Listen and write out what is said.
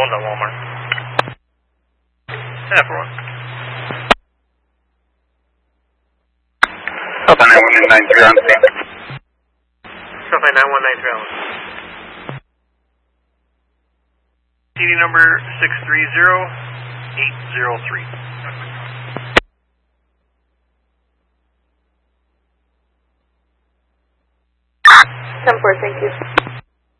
Bones at Walmart. Yeah, for one. Southside 9193 on scene. Southside 9193 on. CD number 630803. 10-4, thank you.